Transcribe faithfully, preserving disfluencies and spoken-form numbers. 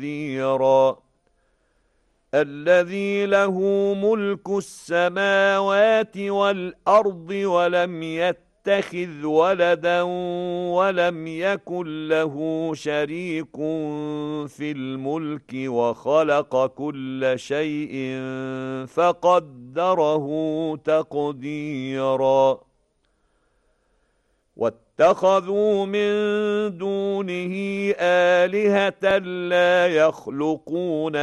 كثيرا الذي له ملك السماوات والأرض ولم يتخذ ولدا ولم يكن له شريك في الملك وخلق كل شيء فقدره تقديرا واتخذوا من دونه آلهة لا يخلقون